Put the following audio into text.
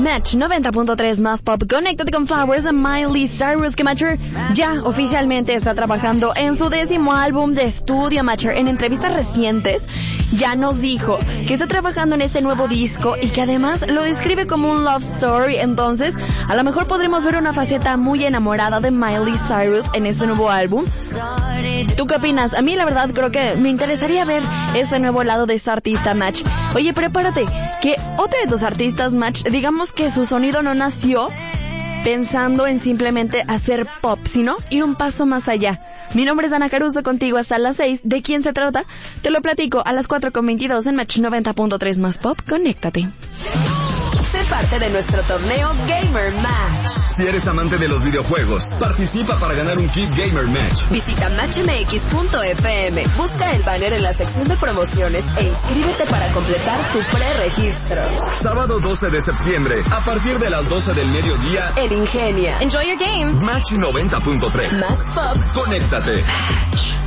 Match 90.3 más pop. Conéctate con Flowers de Miley Cyrus, que Matcher ya oficialmente está trabajando en su 10º álbum de estudio. Matcher, en entrevistas recientes, ya nos dijo que está trabajando en este nuevo disco y que además lo describe como un love story. Entonces, a lo mejor podremos ver una faceta muy enamorada de Miley Cyrus en este nuevo álbum. ¿Tú qué opinas? A mí, la verdad, creo que me interesaría ver este nuevo lado de esta artista, Match. Oye, prepárate, que otra de tus artistas, Match, digamos que su sonido no nació pensando en simplemente hacer pop, sino ir un paso más allá. Mi nombre es Ana Caruso, contigo hasta las 6. ¿De quién se trata? Te lo platico a las 4:22 en Match 90.3 más pop. Conéctate. Sé parte de nuestro torneo Gamer Match. Si eres amante de los videojuegos, participa para ganar un kit Gamer Match. Visita matchmx.fm, busca el banner en la sección de promociones e inscríbete para completar tu preregistro. Sábado 12 de septiembre, a partir de las 12 del mediodía, en Ingenia. Enjoy your game. Match 90.3. Más pop. Conéctate. Match.